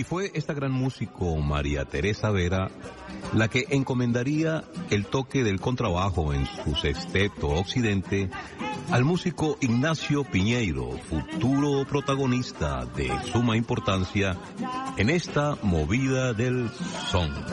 fue esta gran músico, María Teresa Vera, la que encomendaría el toque del contrabajo en su sexteto Occidente al músico Ignacio Piñeiro, futuro protagonista de suma importancia en esta movida del son.